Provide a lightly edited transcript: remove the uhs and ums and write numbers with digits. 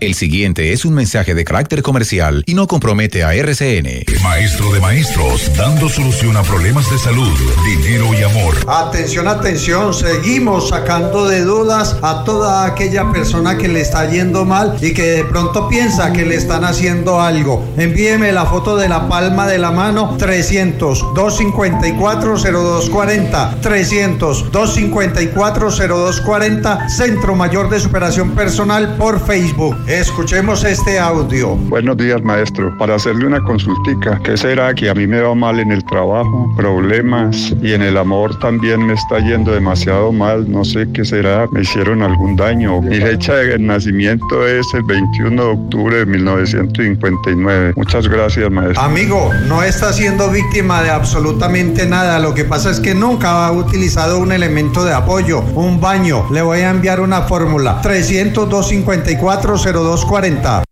El siguiente es un mensaje de carácter comercial y no compromete a RCN. Maestro de maestros, dando solución a problemas de salud, dinero y amor. Atención, atención, seguimos sacando de dudas a toda aquella persona que le está yendo mal y que de pronto piensa que le están haciendo algo. Envíeme la foto de la palma de la mano, 300-254-0240, 300-254-0240, Centro Mayor de Superación Personal por Facebook. Escuchemos este audio. Buenos días, maestro. Para hacerle una consultica, ¿qué será que a mí me va mal en el trabajo, problemas, y en el amor también me está yendo demasiado mal? No sé qué será, me hicieron algún daño. Mi fecha de nacimiento es el 21 de octubre de 1959. Muchas gracias, maestro. Amigo, no está siendo víctima de absolutamente nada. Lo que pasa es que nunca ha utilizado un elemento de apoyo, un baño. Le voy a enviar una fórmula, 300-254-0240.